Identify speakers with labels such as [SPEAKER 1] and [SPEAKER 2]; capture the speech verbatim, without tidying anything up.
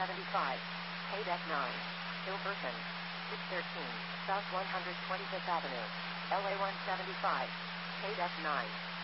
[SPEAKER 1] seventy-five, K-Deck nine, Hilberton, six thirteen, South one hundred twenty-fifth Avenue, L A one seventy-five, K-Deck nine.